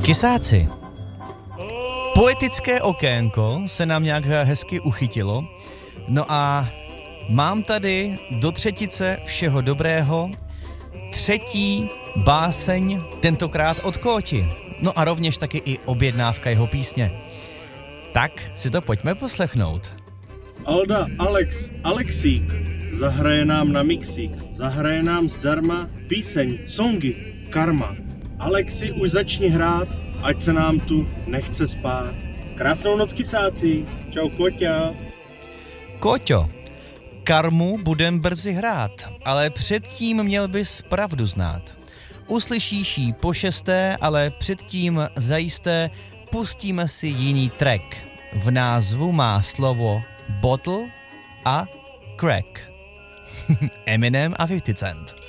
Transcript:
Kysáci. Poetické okénko se nám nějak hezky uchytilo. No a mám tady do třetice všeho dobrého třetí báseň, tentokrát od Kóti. No a rovněž taky i objednávka jeho písně. Tak si to pojďme poslechnout. Alda Alexík zahraje nám na mixík. Zahraje nám zdarma píseň, songy, karma. Alexi, už začni hrát, ať se nám tu nechce spát. Krásnou noc, kysáci. Čau, Koťa. Koťo, karmu budem brzy hrát, ale předtím měl bys pravdu znát. Uslyšíš ji po šesté, ale předtím zajisté pustíme si jiný track. V názvu má slovo bottle a crack. Eminem a 50 Cent.